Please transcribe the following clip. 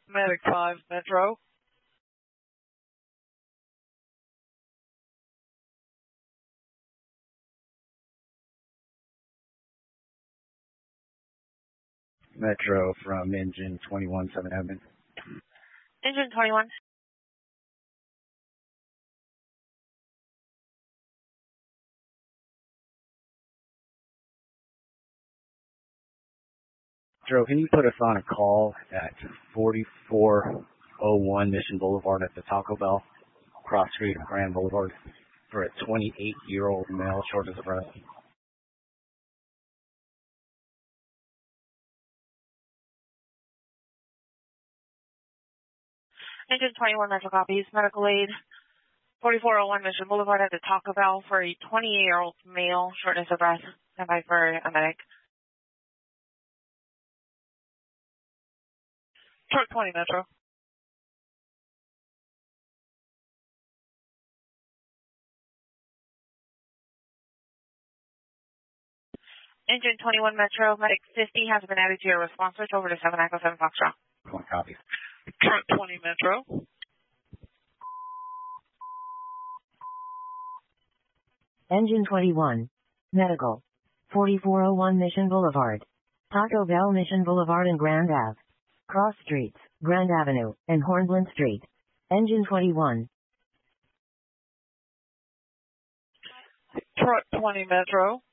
Medic 5 Metro. Metro from engine 21, 7 admin. Engine 21. Metro, can you put us on a call at 4401 Mission Boulevard at the Taco Bell, cross street of Grand Boulevard, for a 28-year-old male short of breath? Engine 21 Metro copies. Medical aid. 4401 Mission Boulevard at the Taco Bell for a 28-year-old male, shortness of breath. Stand by for a medic. Truck 20 Metro. Engine 21 Metro, medic 50 has been added to your response switch over to 7 Echo 7 Foxtrot. Copy. Truck 20 Metro. Engine 21. Medical. 4401 Mission Boulevard. Taco Bell Mission Boulevard and Grand Ave. Cross Streets, Grand Avenue, and Hornbloom Street. Engine 21. Truck 20 Metro.